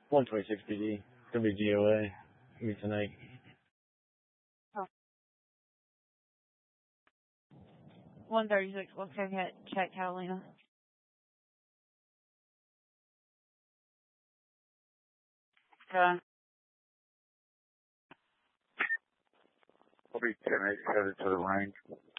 126 PD. Gonna be GOA. Gonna be tonight. Oh. 136. Let's go check Catalina. Okay. I'll be 10-8 headed to the range.